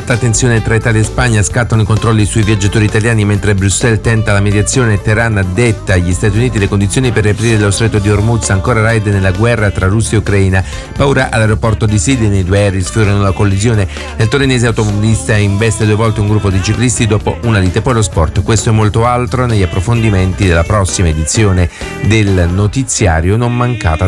Alta tensione tra Italia e Spagna, scattano i controlli sui viaggiatori italiani mentre Bruxelles tenta la mediazione. Teheran addetta agli Stati Uniti le condizioni per riaprire lo stretto di Hormuz, ancora raid nella guerra tra Russia e Ucraina. Paura all'aeroporto di Sydney, 2 aerei sfiorano la collisione. Nel torinese automobilista investe 2 volte un gruppo di ciclisti dopo una lite. Poi lo sport, questo e molto altro negli approfondimenti della prossima edizione del notiziario. Non mancate